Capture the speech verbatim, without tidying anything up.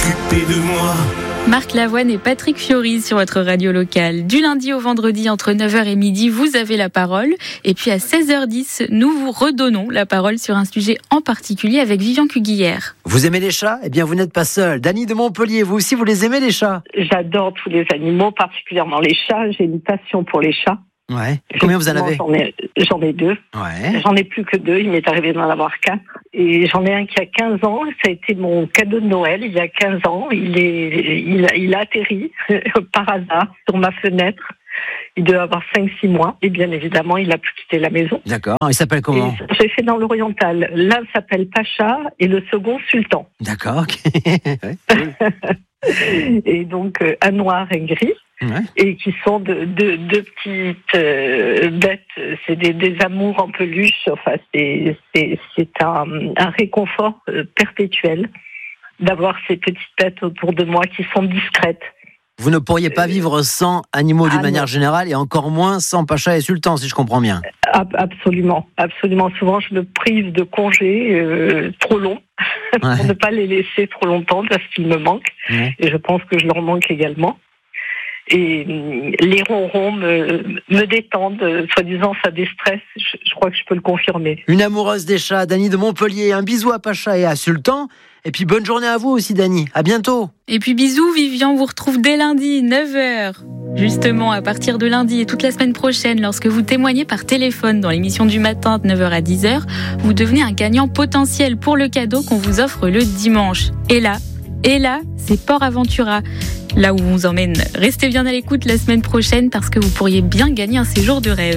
s'occuper de moi. Marc Lavoine et Patrick Fiori sur votre radio locale. Du lundi au vendredi entre neuf heures et midi, vous avez la parole. Et puis à seize heures dix, nous vous redonnons la parole sur un sujet en particulier avec Vivian Cuguière. Vous aimez les chats ? Eh bien, vous n'êtes pas seul. Dany de Montpellier, vous aussi, vous les aimez, les chats ? J'adore tous les animaux, particulièrement les chats. J'ai une passion pour les chats. Ouais. Combien vous en avez ? J'en ai, j'en ai deux. Ouais. J'en ai plus que deux. Il m'est arrivé d'en avoir quatre. Et j'en ai un qui a quinze ans. Ça a été mon cadeau de Noël il y a quinze ans. Il est, il a, il a atterri par hasard sur ma fenêtre. Il devait avoir cinq six mois. Et bien évidemment, il a pu quitter la maison. D'accord. Il s'appelle comment ? Et j'ai fait dans l'oriental. L'un s'appelle Pacha et le second Sultan. D'accord. Ok. Ouais. Et donc, euh, un noir et un gris. Ouais. Et qui sont de, de, de petites euh, bêtes, c'est des, des amours en peluche. Enfin, c'est, c'est, c'est un, un réconfort euh, perpétuel d'avoir ces petites bêtes autour de moi qui sont discrètes. Vous ne pourriez pas vivre sans animaux d'une ah, manière non. générale et encore moins sans Pacha et Sultan, si je comprends bien. Absolument, absolument. Souvent, je me prive de congés euh, trop longs Ouais. pour ne pas les laisser trop longtemps parce qu'ils me manquent. Ouais. Et je pense que je leur manque également. Et les ronrons me, me détendent, soi-disant ça déstresse, je, je crois que je peux le confirmer. Une amoureuse des chats, Dany de Montpellier. Un bisou à Pacha et à Sultan. Et puis bonne journée à vous aussi, Dany. À bientôt. Et puis bisous, Vivian, on vous retrouve dès lundi, neuf heures. Justement, à partir de lundi et toute la semaine prochaine, lorsque vous témoignez par téléphone dans l'émission du matin de neuf heures à dix heures, vous devenez un gagnant potentiel pour le cadeau qu'on vous offre le dimanche. Et là, et là, c'est Port Aventura. Là où on vous emmène. Restez bien à l'écoute la semaine prochaine parce que vous pourriez bien gagner un séjour de rêve.